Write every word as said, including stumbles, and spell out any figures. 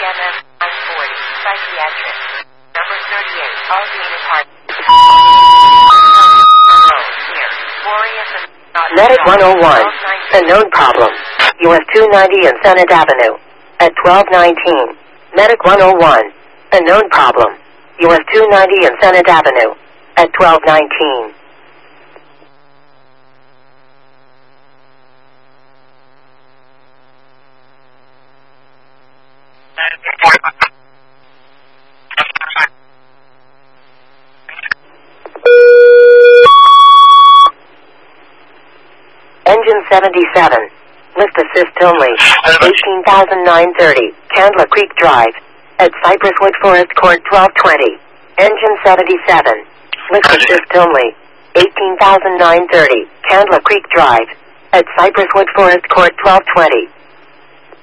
M M nine forty, Psychiatric. Number thirty-eight, Aldine Apartment. Here, Glorious and... Medic one oh one, a known problem. U S two ninety and Senate Avenue. At twelve nineteen. Medic one oh one, a known problem. U S two ninety and Senate Avenue. At twelve nineteen. Engine seventy-seven. Lift assist only. eighteen thousand nine hundred thirty. Candler Creek Drive. At Cypress Wood Forest Court twelve twenty. Engine seventy-seven. Lift assist only. eighteen thousand nine hundred thirty. Candler Creek Drive. At Cypress Wood Forest Court twelve twenty.